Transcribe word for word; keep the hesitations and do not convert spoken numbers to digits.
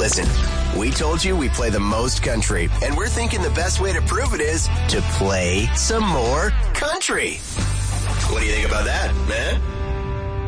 Listen, we told you we play the most country, and we're thinking the best way to prove it is to play some more country. What do you think about that, man?